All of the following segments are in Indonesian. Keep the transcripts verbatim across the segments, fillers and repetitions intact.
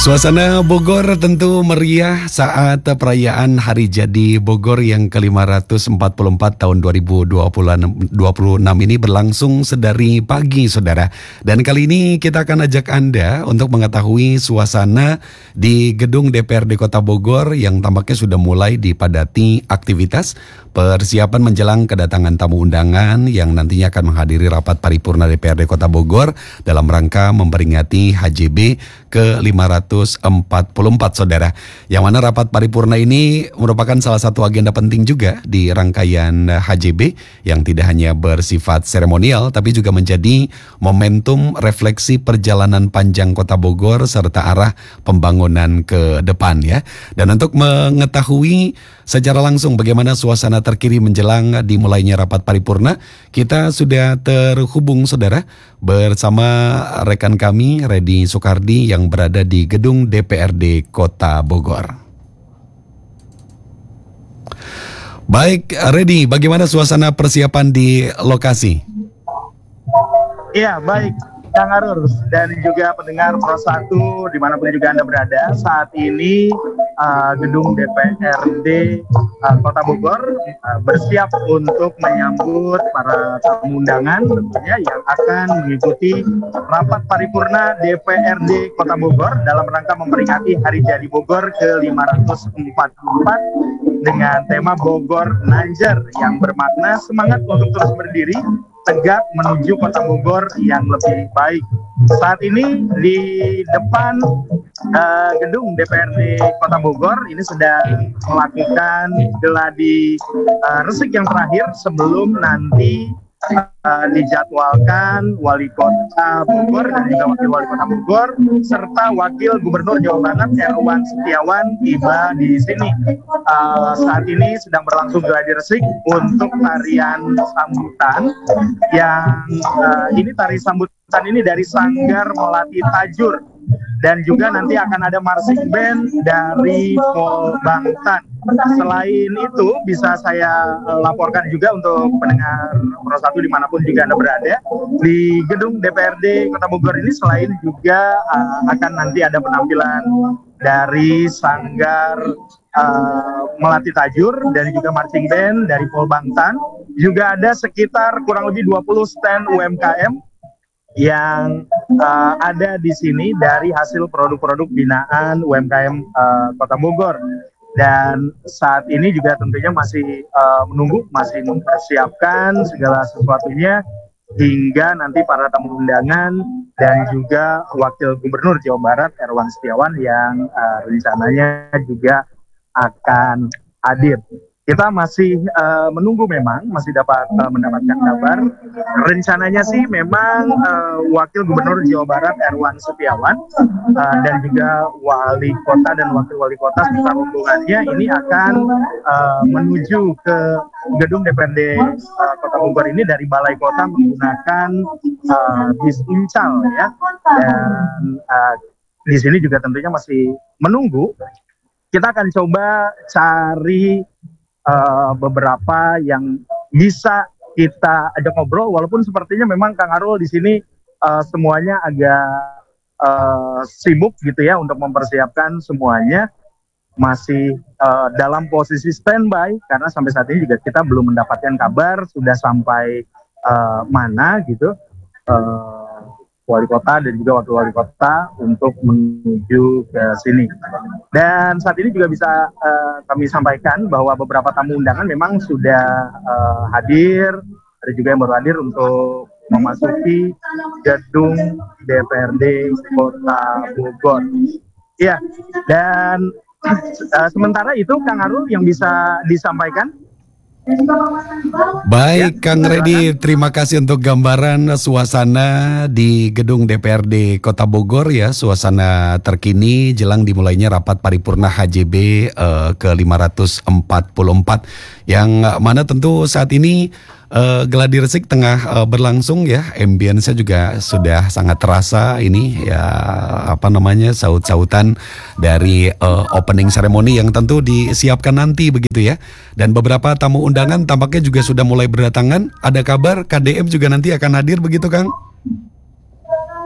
Suasana Bogor tentu meriah saat perayaan Hari Jadi Bogor yang ke lima ratus empat puluh empat tahun dua ribu dua puluh enam ini berlangsung sedari pagi, saudara. Dan kali ini kita akan ajak Anda untuk mengetahui suasana di gedung D P R D Kota Bogor yang tampaknya sudah mulai dipadati aktivitas persiapan menjelang kedatangan tamu undangan yang nantinya akan menghadiri rapat paripurna D P R D Kota Bogor dalam rangka memperingati H J B ke lima ratus empat puluh empat, saudara. Yang mana rapat paripurna ini merupakan salah satu agenda penting juga di rangkaian H J B yang tidak hanya bersifat seremonial tapi juga menjadi momentum refleksi perjalanan panjang Kota Bogor serta arah pembangunan ke depan, ya. Dan untuk mengetahui secara langsung bagaimana suasana terkini menjelang dimulainya rapat paripurna, kita sudah terhubung, saudara, bersama rekan kami Redi Soekardi yang berada di gedung D P R D Kota Bogor. Baik, Redi, bagaimana suasana persiapan di lokasi? Iya, baik, Kang Arur dan juga pendengar Pro satu dimanapun juga Anda berada. Saat ini uh, gedung D P R D uh, Kota Bogor uh, bersiap untuk menyambut para tamu undangan tentunya yang akan mengikuti rapat paripurna D P R D Kota Bogor dalam rangka memperingati Hari Jadi Bogor ke lima ratus empat puluh empat dengan tema Bogor Nanjer yang bermakna semangat untuk terus berdiri tegak menuju Kota Bogor yang lebih baik. Saat ini di depan uh, gedung D P R D Kota Bogor ini sedang melakukan geladi uh, resik yang terakhir sebelum nanti uh, dijadwalkan Wali Kota Bogor dan juga Wakil Wali Kota Bogor serta Wakil Gubernur Jawa Barat Erwan Setiawan tiba di sini. Uh, saat ini sedang berlangsung geladi resik untuk tarian sambutan yang uh, ini tari sambutan ini dari Sanggar Melati Tajur dan juga nanti akan ada marching band dari Polbangtan. Selain itu bisa saya uh, laporkan juga untuk pendengar Pro satu dimanapun juga Anda berada, di gedung D P R D Kota Bogor ini selain juga uh, akan nanti ada penampilan dari Sanggar uh, Melati Tajur dan juga marching band dari Polbangtan, juga ada sekitar kurang lebih dua puluh stand U M K M yang uh, ada di sini dari hasil produk-produk binaan U M K M uh, Kota Bogor. Dan saat ini juga tentunya masih uh, menunggu, masih mempersiapkan segala sesuatunya hingga nanti para tamu undangan dan juga Wakil Gubernur Jawa Barat Erwan Setiawan yang uh, rencananya juga akan hadir. Kita masih uh, menunggu, memang masih dapat uh, mendapatkan kabar. Rencananya sih memang uh, Wakil Gubernur Jawa Barat Erwan Setiawan uh, dan juga Wali Kota dan Wakil Wali Kota serta rombongannya ini akan uh, menuju ke gedung D P R D uh, Kota Bogor ini dari Balai Kota menggunakan uh, bis Incal, ya. Dan uh, di sini juga tentunya masih menunggu. Kita akan coba cari Uh, beberapa yang bisa kita ajak ngobrol, walaupun sepertinya memang Kang Arul di sini uh, semuanya agak uh, sibuk gitu ya untuk mempersiapkan semuanya, masih uh, dalam posisi standby karena sampai saat ini juga kita belum mendapatkan kabar sudah sampai uh, mana gitu uh, Wali Kota dan juga Wakil Wali Kota untuk menuju ke sini. Dan saat ini juga bisa uh, kami sampaikan bahwa beberapa tamu undangan memang sudah uh, hadir, ada juga yang baru hadir untuk memasuki gedung D P R D Kota Bogor. Iya, dan uh, sementara itu Kang Arul yang bisa disampaikan. Baik, Kang Redi, terima kasih untuk gambaran suasana di gedung D P R D Kota Bogor, ya. Suasana terkini jelang dimulainya rapat paripurna H J B uh, ke lima ratus empat puluh empat yang mana tentu saat ini uh, geladi resik tengah uh, berlangsung, ya. Ambience-nya juga sudah sangat terasa ini, ya, apa namanya, saut-sautan dari uh, opening ceremony yang tentu disiapkan nanti begitu, ya. Dan beberapa tamu undangan tampaknya juga sudah mulai berdatangan. Ada kabar K D M juga nanti akan hadir begitu, Kang?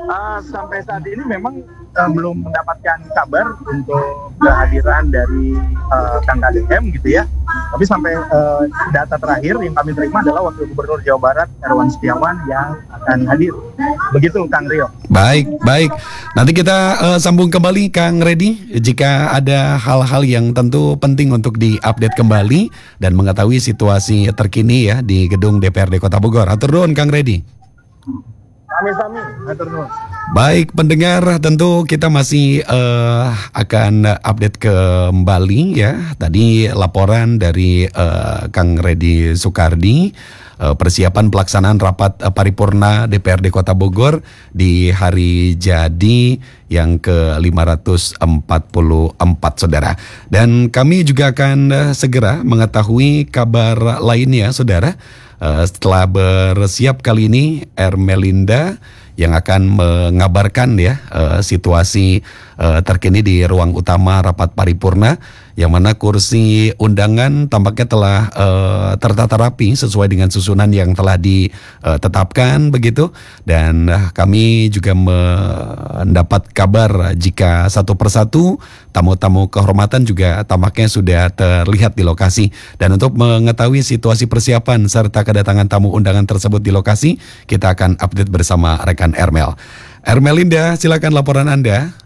Uh, sampai saat ini memang uh, belum mendapatkan kabar untuk kehadiran dari uh, Kang K D M gitu ya. Tapi sampai uh, data terakhir yang kami terima adalah Wakil Gubernur Jawa Barat Herwan Setiawan yang akan hadir. Begitu Kang Rio. Baik, baik. Nanti kita uh, sambung kembali Kang Redi jika ada hal-hal yang tentu penting untuk diupdate kembali dan mengetahui situasi terkini ya di gedung D P R D Kota Bogor. Atur nuhun Kang Redi. Sami-sami, atur nuhun. Baik pendengar, tentu kita masih uh, akan update kembali ya. Tadi laporan dari uh, Kang Redi Soekardi, uh, persiapan pelaksanaan rapat uh, paripurna D P R D Kota Bogor di hari jadi yang ke lima ratus empat puluh empat saudara. Dan kami juga akan uh, segera mengetahui kabar lainnya saudara. Uh, setelah bersiap kali ini Ermelinda yang akan mengabarkan ya uh, situasi uh, terkini di ruang utama rapat paripurna yang mana kursi undangan tampaknya telah uh, tertata rapi sesuai dengan susunan yang telah ditetapkan begitu, dan uh, kami juga mendapat kabar jika satu persatu tamu-tamu kehormatan juga tampaknya sudah terlihat di lokasi. Dan untuk mengetahui situasi persiapan serta kedatangan tamu undangan tersebut di lokasi, kita akan update bersama rekan Ermel. Ermelinda, silakan laporan Anda.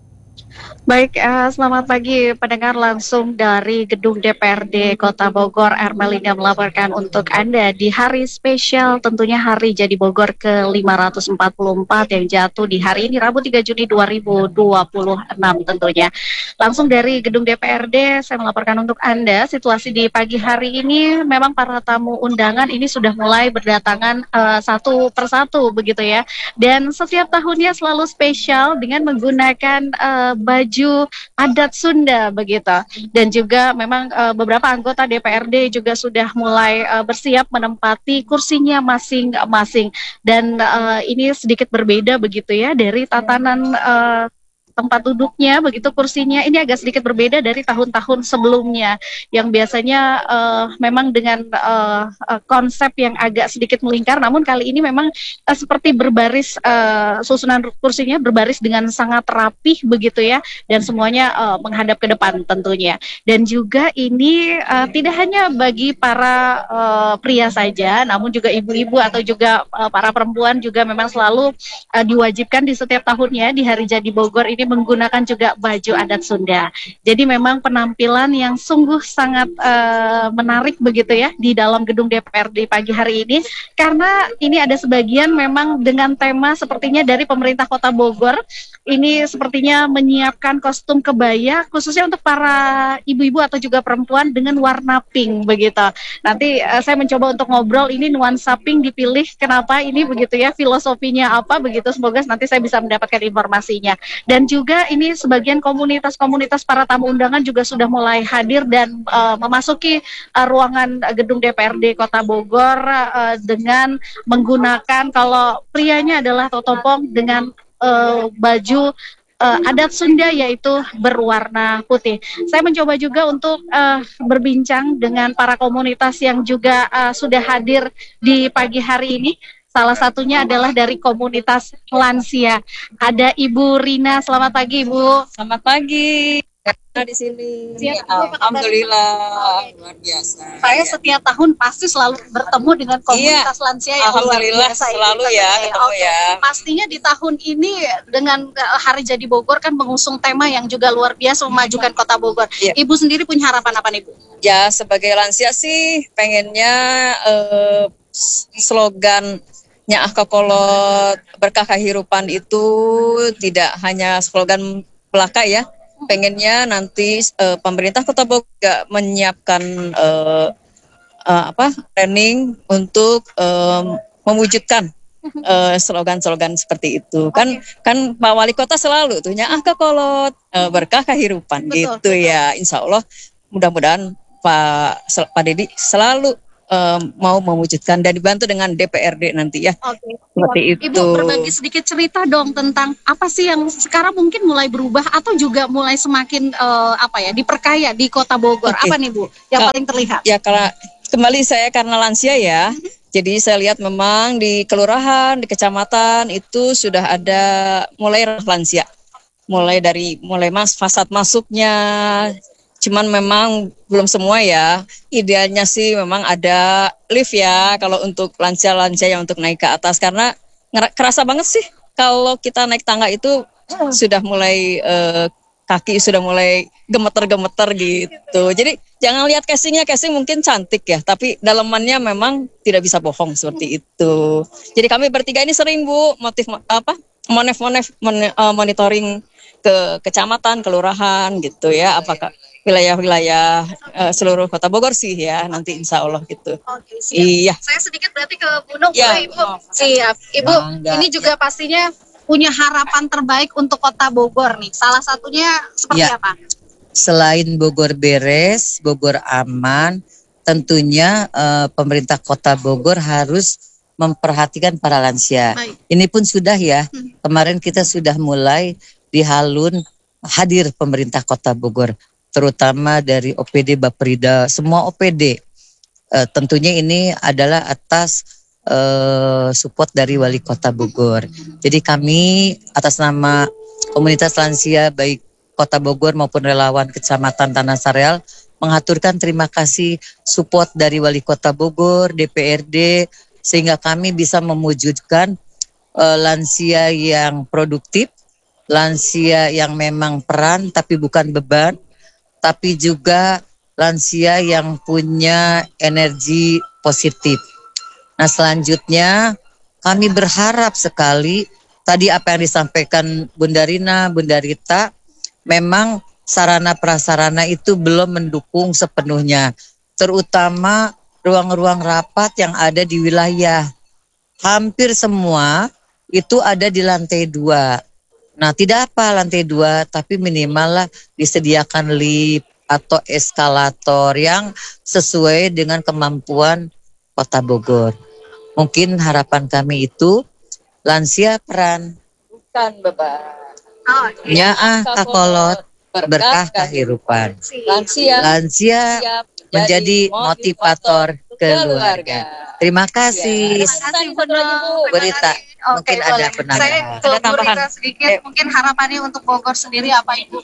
Baik, uh, selamat pagi pendengar, langsung dari gedung D P R D Kota Bogor. Ermelinda melaporkan untuk Anda di hari spesial, tentunya hari jadi Bogor ke lima ratus empat puluh empat yang jatuh di hari ini Rabu tiga Juni dua ribu dua puluh enam tentunya. Langsung dari gedung D P R D saya melaporkan untuk Anda situasi di pagi hari ini. Memang para tamu undangan ini sudah mulai berdatangan uh, satu persatu begitu ya. Dan setiap tahunnya selalu spesial dengan menggunakan uh, baju baju adat Sunda begitu, dan juga memang uh, beberapa anggota D P R D juga sudah mulai uh, bersiap menempati kursinya masing-masing, dan uh, ini sedikit berbeda begitu ya dari tatanan uh, tempat duduknya begitu, kursinya ini agak sedikit berbeda dari tahun-tahun sebelumnya yang biasanya uh, memang dengan uh, uh, konsep yang agak sedikit melingkar, namun kali ini memang uh, seperti berbaris, uh, susunan kursinya berbaris dengan sangat rapih begitu ya, dan semuanya uh, menghadap ke depan tentunya. Dan juga ini uh, tidak hanya bagi para uh, pria saja, namun juga ibu-ibu atau juga uh, para perempuan juga memang selalu uh, diwajibkan di setiap tahunnya di hari jadi Bogor ini menggunakan juga baju adat Sunda. Jadi memang penampilan yang sungguh sangat uh, menarik begitu ya di dalam gedung D P R D pagi hari ini, karena ini ada sebagian memang dengan tema sepertinya dari pemerintah Kota Bogor ini sepertinya menyiapkan kostum kebaya khususnya untuk para ibu-ibu atau juga perempuan dengan warna pink begitu. Nanti uh, saya mencoba untuk ngobrol ini nuansa pink dipilih kenapa ini begitu ya, filosofinya apa begitu, semoga nanti saya bisa mendapatkan informasinya. Dan juga ini sebagian komunitas-komunitas para tamu undangan juga sudah mulai hadir dan uh, memasuki uh, ruangan uh, gedung D P R D Kota Bogor uh, dengan menggunakan, kalau prianya adalah totopong dengan uh, baju uh, adat Sunda yaitu berwarna putih. Saya mencoba juga untuk uh, berbincang dengan para komunitas yang juga uh, sudah hadir di pagi hari ini. Salah satunya adalah dari komunitas lansia. Ada Ibu Rina. Selamat pagi, Ibu. Selamat pagi. Di sini. Siap, Alhamdulillah, luar biasa. Saya setiap tahun pasti selalu bertemu dengan komunitas iya, lansia yang luar biasa. Selalu ini, ya, ketemu okay. ya. Pastinya di tahun ini dengan Hari Jadi Bogor kan mengusung tema yang juga luar biasa, memajukan Kota Bogor. Iya. Ibu sendiri punya harapan apa nih, Bu? Ya, sebagai lansia sih pengennya eh, slogan Nyaah Kokolot berkah kehidupan itu tidak hanya slogan belaka ya. Pengennya nanti uh, pemerintah Kota Bogor juga menyiapkan uh, uh, apa training untuk um, mewujudkan uh, slogan-slogan seperti itu. Kan okay. kan Pak Wali Kota selalu tuh Nyaah Kokolot uh, berkah kehidupan. Betul, gitu betul. Ya. Insya Allah mudah-mudahan Pak Pak Dedi selalu Um, mau mewujudkan dan dibantu dengan D P R D nanti ya. Oke. Seperti itu. Ibu berbagi sedikit cerita dong tentang apa sih yang sekarang mungkin mulai berubah atau juga mulai semakin uh, apa ya diperkaya di Kota Bogor. Okay. Apa nih Bu yang Kal- paling terlihat? Ya kalau kembali saya karena lansia ya. Mm-hmm. Jadi saya lihat memang di kelurahan, di kecamatan itu sudah ada mulai lansia. Mulai dari mulai mas fasad masuknya. Cuman memang belum semua ya. Idealnya sih memang ada lift ya kalau untuk lansia-lansia yang untuk naik ke atas, karena kerasa banget sih kalau kita naik tangga itu sudah mulai eh, kaki sudah mulai gemeter-gemeter gitu. Jadi jangan lihat casingnya, casing mungkin cantik ya, tapi dalamannya memang tidak bisa bohong seperti itu. Jadi kami bertiga ini sering Bu motif apa monef-monef monitoring ke kecamatan, kelurahan gitu ya, apakah wilayah-wilayah uh, seluruh Kota Bogor sih ya, nanti insya Allah gitu. Oke, siap. Iya. Saya sedikit berarti ke Bu Nuk, Ya, boleh, Ibu. Siap. Ibu, Bangga. ini juga pastinya punya harapan terbaik untuk Kota Bogor nih. Salah satunya seperti Ya. apa? Selain Bogor beres, Bogor aman, tentunya eh, pemerintah Kota Bogor harus memperhatikan para lansia. Baik. Ini pun sudah ya, Hmm. kemarin kita sudah mulai di Halun hadir pemerintah Kota Bogor, terutama dari O P D Baperida, semua O P D. Eh, tentunya ini adalah atas eh, support dari Wali Kota Bogor. Jadi kami atas nama komunitas lansia baik Kota Bogor maupun relawan Kecamatan Tanah Sareal mengaturkan terima kasih support dari Wali Kota Bogor, D P R D, sehingga kami bisa mewujudkan uh, lansia yang produktif, lansia yang memang peran tapi bukan beban, tapi juga lansia yang punya energi positif. Nah selanjutnya kami berharap sekali tadi apa yang disampaikan Bunda Rina, Bunda Rita, memang sarana prasarana itu belum mendukung sepenuhnya, terutama ruang-ruang rapat yang ada di wilayah. Hampir semua itu ada di lantai dua. Nah tidak apa lantai dua, tapi minimal lah disediakan lift atau eskalator yang sesuai dengan kemampuan Kota Bogor. Mungkin harapan kami itu lansia peran. Bukan beban. Oh, Nyaah kakolot berkah kehidupan. Lansia Lansia siap menjadi motivator keluarga. Terima kasih. Terima kasih Bu Nuk. Berita, Oke, mungkin ada boleh. penambahan. Saya ke Ada Bu tambahan. Rita sedikit, mungkin harapannya untuk Bogor sendiri apa Ibu?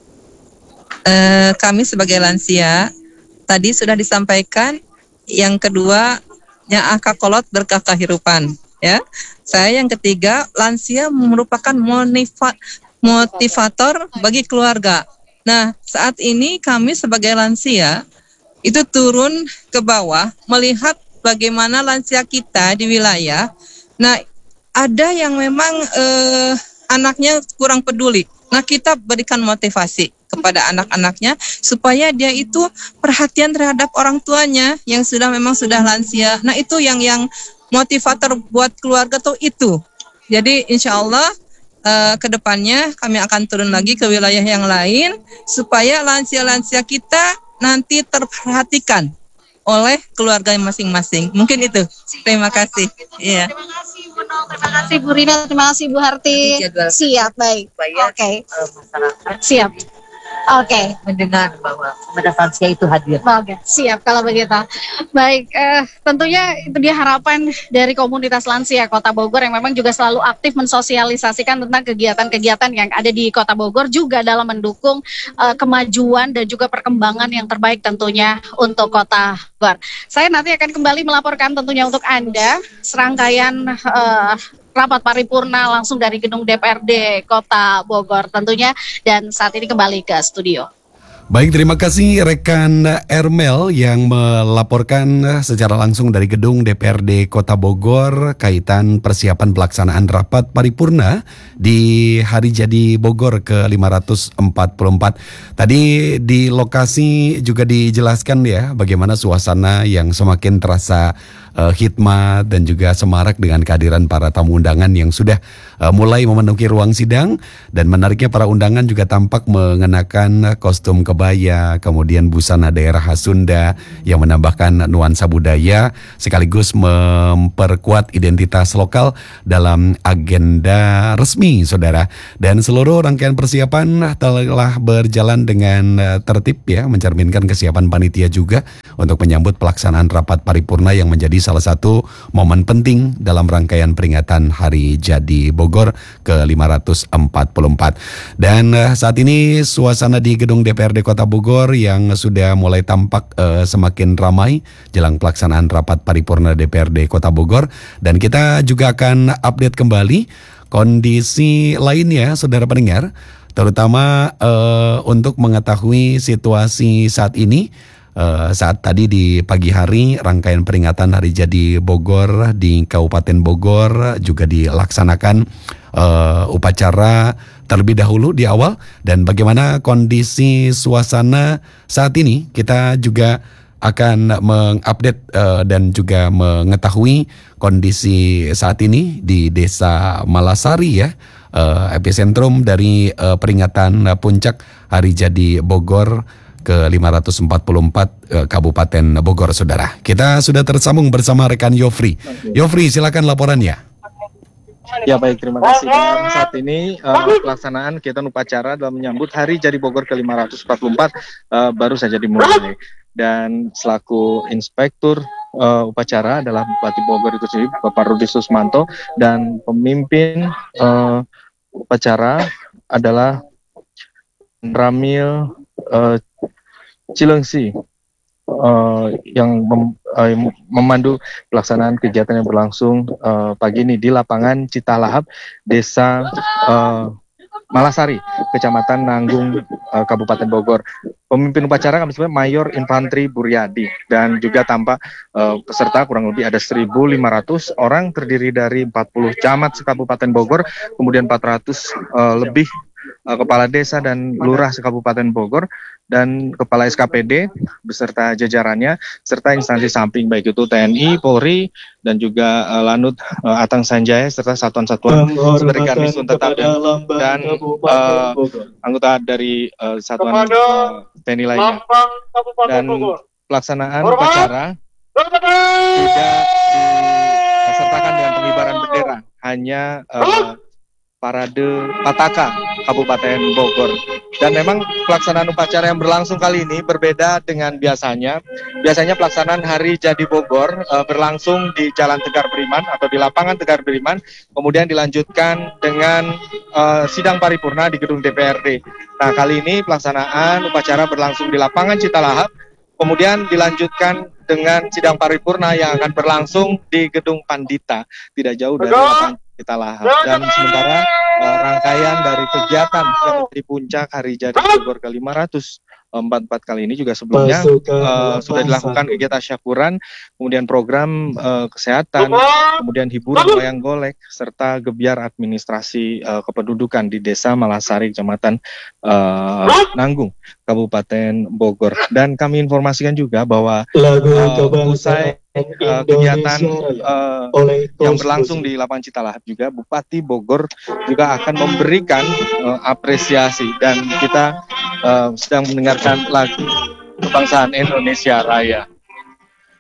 Eh, kami sebagai lansia tadi sudah disampaikan. Yang kedua, Nyaah Kakolot berkah kehidupan. Ya, saya yang ketiga, lansia merupakan monifa- motivator bagi keluarga. Nah, saat ini kami sebagai lansia itu turun ke bawah melihat bagaimana lansia kita di wilayah. Nah, ada yang memang eh, anaknya kurang peduli. Nah, kita berikan motivasi kepada anak-anaknya supaya dia itu perhatian terhadap orang tuanya yang sudah memang sudah lansia. Nah, itu yang yang motivator buat keluarga tuh itu. Jadi insya Allah uh, ke depannya kami akan turun lagi ke wilayah yang lain supaya lansia-lansia kita nanti terperhatikan oleh keluarga masing-masing. Mungkin itu. Terima kasih. Iya. Terima kasih Bu Nuk, terima kasih Bu Rina, terima kasih Bu Harti. Jadwal. Siap, baik. Supaya Oke, eh, masyarakat siap. Oke. mendengar bahwa komunitas lansia itu hadir. Oke, siap kalau begitu. Baik, eh, tentunya itu dia harapan dari komunitas lansia Kota Bogor yang memang juga selalu aktif mensosialisasikan tentang kegiatan-kegiatan yang ada di Kota Bogor juga dalam mendukung eh, kemajuan dan juga perkembangan yang terbaik tentunya untuk Kota Bogor. Saya nanti akan kembali melaporkan tentunya untuk Anda serangkaian eh, rapat paripurna langsung dari gedung D P R D Kota Bogor tentunya, dan saat ini kembali ke studio. Baik, terima kasih rekan Ermel yang melaporkan secara langsung dari gedung D P R D Kota Bogor kaitan persiapan pelaksanaan rapat paripurna di Hari Jadi Bogor ke lima ratus empat puluh empat. Tadi di lokasi juga dijelaskan ya bagaimana suasana yang semakin terasa uh, hikmat dan juga semarak dengan kehadiran para tamu undangan yang sudah uh, mulai memenuhi ruang sidang, dan menariknya para undangan juga tampak mengenakan kostum kebangsaan kebaya, kemudian busana daerah khas Sunda yang menambahkan nuansa budaya sekaligus memperkuat identitas lokal dalam agenda resmi, saudara. Dan seluruh rangkaian persiapan telah berjalan dengan uh, tertib ya, mencerminkan kesiapan panitia juga untuk menyambut pelaksanaan rapat paripurna yang menjadi salah satu momen penting dalam rangkaian peringatan Hari Jadi Bogor ke lima ratus empat puluh empat. Dan uh, saat ini suasana di gedung D P R D Kota Bogor yang sudah mulai tampak uh, semakin ramai jelang pelaksanaan rapat paripurna D P R D Kota Bogor, dan kita juga akan update kembali kondisi lainnya, saudara pendengar, terutama uh, untuk mengetahui situasi saat ini. Uh, saat tadi di pagi hari rangkaian peringatan Hari Jadi Bogor di Kabupaten Bogor juga dilaksanakan uh, upacara terlebih dahulu di awal, dan bagaimana kondisi suasana saat ini kita juga akan mengupdate uh, dan juga mengetahui kondisi saat ini di Desa Malasari ya, uh, epicentrum dari uh, peringatan uh, puncak Hari Jadi Bogor ke lima ratus empat puluh empat uh, Kabupaten Bogor, saudara. Kita sudah tersambung bersama rekan Yofri. Yofri, silakan laporannya. Ya baik, terima kasih. Dan saat ini uh, pelaksanaan kegiatan upacara dalam menyambut Hari Jadi Bogor ke lima ratus empat puluh empat uh, baru saja dimulai. Dan selaku inspektur uh, upacara adalah Bupati Bogor itu sendiri, Bapak Rudi Susmanto, dan pemimpin uh, upacara adalah Ramil uh, Cilengsi uh, yang mem, uh, memandu pelaksanaan kegiatan yang berlangsung uh, pagi ini di lapangan Citalahap, Desa uh, Malasari, Kecamatan Nanggung, uh, Kabupaten Bogor. Pemimpin upacara kami sebut Mayor Infantri Buryadi, dan juga tampak uh, peserta kurang lebih ada seribu lima ratus orang terdiri dari empat puluh camat se-Kabupaten Bogor, kemudian empat ratus uh, lebih uh, kepala desa dan lurah se-Kabupaten Bogor, dan kepala S K P D beserta jajarannya, serta instansi samping baik itu T N I, Polri, dan juga uh, Lanut uh, Atang Sanjaya, serta satuan-satuan sebagai garnison tetap dan, dan uh, anggota dari uh, satuan uh, T N I lainnya. Dan pelaksanaan upacara tidak disertakan dengan pengibaran bendera, hanya uh, parade Pataka Kabupaten Bogor. Dan memang pelaksanaan upacara yang berlangsung kali ini berbeda dengan biasanya. Biasanya pelaksanaan Hari Jadi Bogor uh, berlangsung di Jalan Tegar Beriman atau di lapangan Tegar Beriman, kemudian dilanjutkan dengan uh, sidang paripurna di gedung D P R D. Nah, kali ini pelaksanaan upacara berlangsung di lapangan Citalahap, kemudian dilanjutkan dengan sidang paripurna yang akan berlangsung di gedung Pandita, tidak jauh dari lapangan Citalahap. Dan sementara uh, rangkaian dari kegiatan yang menjadi puncak Hari Jadi Bogor ke lima ratus empat puluh empat kali ini juga sebelumnya uh, sudah dilakukan kegiatan syukuran, kemudian program uh, kesehatan, kemudian hiburan wayang golek, serta gebiar administrasi uh, kependudukan di Desa Malasari, Kecamatan uh, Nanggung, Kabupaten Bogor. Dan kami informasikan juga bahwa uh, usai Uh, kegiatan uh, yang berlangsung di lapangan Citalahap juga, Bupati Bogor juga akan memberikan uh, apresiasi, dan kita uh, sedang mendengarkan lagu kebangsaan Indonesia Raya.